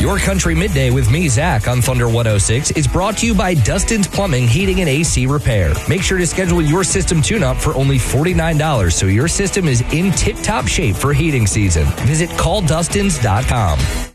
Your Country Midday with me, Zach, on Thunder 106 is brought to you by Dustin's Plumbing, Heating, and AC Repair. Make sure to schedule your system tune-up for only $49 so your system is in tip-top shape for heating season. Visit calldustins.com.